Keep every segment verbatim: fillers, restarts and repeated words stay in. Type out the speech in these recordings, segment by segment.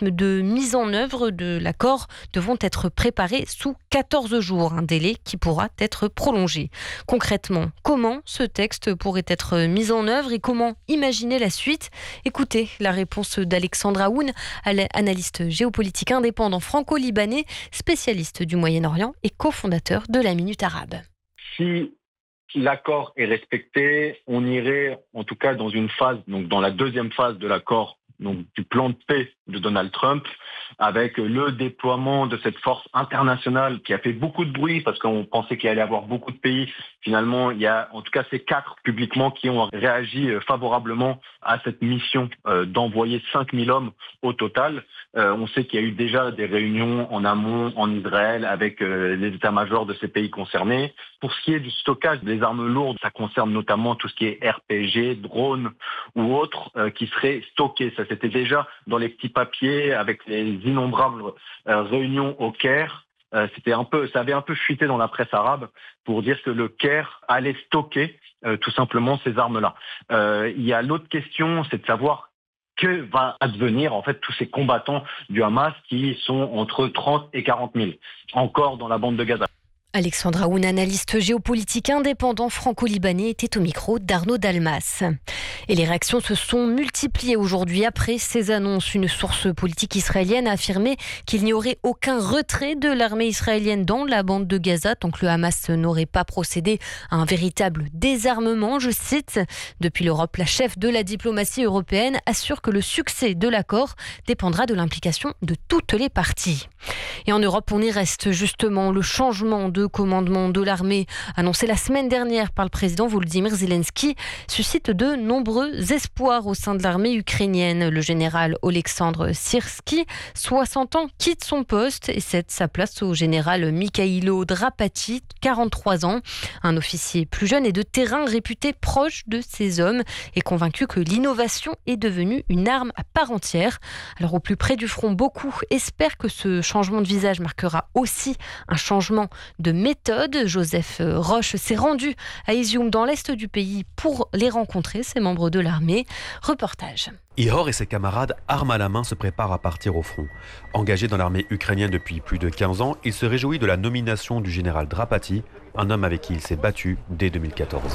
mécanismes de mise en œuvre de l'accord devront être préparés sous quatorze jours, un délai qui pourra être prolongé. Concrètement, comment ce texte pourrait être mis en œuvre et comment imaginer la suite ? Écoutez la réponse d'Alexandre Aoun, analyste géopolitique indépendant franco-libanais, spécialiste du Moyen-Orient et cofondateur de la Minute Arabe. Si l'accord est respecté, on irait en tout cas dans une phase, donc dans la deuxième phase de l'accord, donc du plan de paix de Donald Trump, avec le déploiement de cette force internationale qui a fait beaucoup de bruit parce qu'on pensait qu'il allait y avoir beaucoup de pays. Finalement, il y a en tout cas ces quatre publiquement qui ont réagi favorablement à cette mission euh, d'envoyer cinq mille hommes au total. Euh, on sait qu'il y a eu déjà des réunions en amont en Israël avec euh, les états-majors de ces pays concernés. Pour ce qui est du stockage des armes lourdes, ça concerne notamment tout ce qui est R P G, drones ou autres euh, qui seraient stockés. Ça, c'était déjà dans les petits papiers avec les innombrables euh, réunions au Caire. Euh, c'était un peu, ça avait un peu fuité dans la presse arabe pour dire que le Caire allait stocker euh, tout simplement ces armes-là. Euh, il y a l'autre question, c'est de savoir que va advenir en fait tous ces combattants du Hamas qui sont entre trente et quarante mille encore dans la bande de Gaza. Alexandre Aoun, analyste géopolitique indépendant franco-libanais, était au micro d'Arnaud Dalmas. Et les réactions se sont multipliées aujourd'hui après ces annonces. Une source politique israélienne a affirmé qu'il n'y aurait aucun retrait de l'armée israélienne dans la bande de Gaza tant que le Hamas n'aurait pas procédé à un véritable désarmement. Je cite, depuis l'Europe, la chef de la diplomatie européenne assure que le succès de l'accord dépendra de l'implication de toutes les parties. Et en Europe, on y reste justement. Le changement de commandement de l'armée annoncé la semaine dernière par le président Volodymyr Zelensky suscite de nombreux espoirs au sein de l'armée ukrainienne. Le général Oleksandr Syrski, soixante ans, quitte son poste et cède sa place au général Mikhailo Drapati, quarante-trois ans. Un officier plus jeune et de terrain réputé proche de ces hommes et convaincu que l'innovation est devenue une arme à part entière. Alors au plus près du front, beaucoup espèrent que ce changement de visage marquera aussi un changement de méthode. Joseph Roche s'est rendu à Izium dans l'est du pays pour les rencontrer, ces membres de l'armée. Reportage. Ihor et ses camarades, armes à la main, se préparent à partir au front. Engagé dans l'armée ukrainienne depuis plus de quinze ans, il se réjouit de la nomination du général Drapati, un homme avec qui il s'est battu dès deux mille quatorze.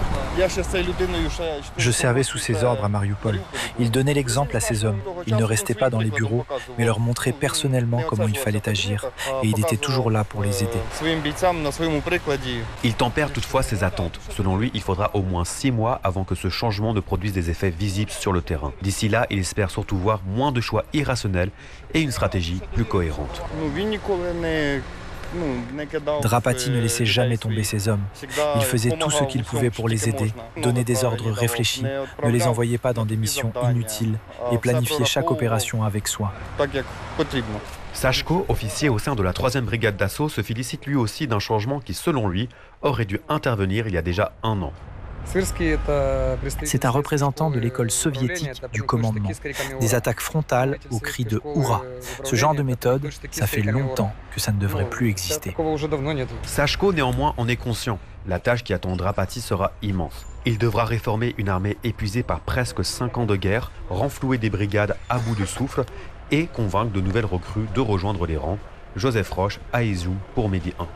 Je servais sous ses ordres à Mariupol. Il donnait l'exemple à ses hommes. Il ne restait pas dans les bureaux, mais leur montrait personnellement comment il fallait agir. Et il était toujours là pour les aider. Il tempère toutefois ses attentes. Selon lui, il faudra au moins six mois avant que ce changement ne produise des effets visibles sur le terrain. D'ici là, il espère surtout voir moins de choix irrationnels et une stratégie plus cohérente. Drapati ne laissait jamais tomber ses hommes. Il faisait tout ce qu'il pouvait pour les aider, donnait des ordres réfléchis, ne les envoyait pas dans des missions inutiles et planifiait chaque opération avec soin. Sachko, officier au sein de la troisième brigade d'assaut, se félicite lui aussi d'un changement qui, selon lui, aurait dû intervenir il y a déjà un an. C'est un représentant de l'école soviétique du commandement. Des attaques frontales au cri de « Hourra ». Ce genre de méthode, ça fait longtemps que ça ne devrait plus exister. Sachko, néanmoins, en est conscient. La tâche qui attend Drapati sera immense. Il devra réformer une armée épuisée par presque cinq ans de guerre, renflouer des brigades à bout de souffle et convaincre de nouvelles recrues de rejoindre les rangs. Joseph Roche, à Izium pour Midi un.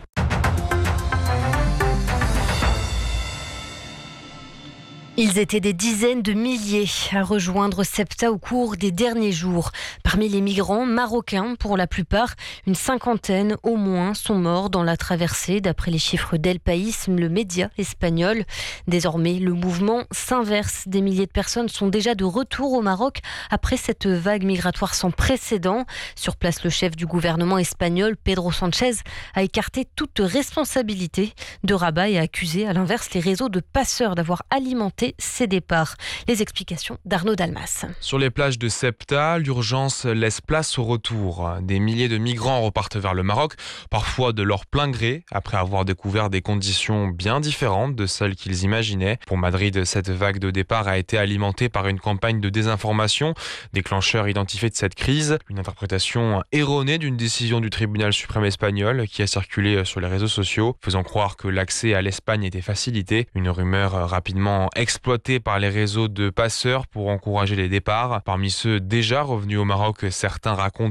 Ils étaient des dizaines de milliers à rejoindre Ceuta au cours des derniers jours. Parmi les migrants marocains, pour la plupart, une cinquantaine au moins sont morts dans la traversée, d'après les chiffres d'El País, le média espagnol. Désormais, le mouvement s'inverse. Des milliers de personnes sont déjà de retour au Maroc après cette vague migratoire sans précédent. Sur place, le chef du gouvernement espagnol, Pedro Sánchez, a écarté toute responsabilité de Rabat et a accusé à l'inverse les réseaux de passeurs d'avoir alimenté ces départs. Les explications d'Arnaud Dalmas. Sur les plages de Ceuta, l'urgence laisse place au retour. Des milliers de migrants repartent vers le Maroc, parfois de leur plein gré, après avoir découvert des conditions bien différentes de celles qu'ils imaginaient. Pour Madrid, cette vague de départ a été alimentée par une campagne de désinformation, déclencheur identifié de cette crise, une interprétation erronée d'une décision du tribunal suprême espagnol qui a circulé sur les réseaux sociaux, faisant croire que l'accès à l'Espagne était facilité. Une rumeur rapidement exploitée par les réseaux de passeurs pour encourager les départs. Parmi ceux déjà revenus au Maroc, certains racontent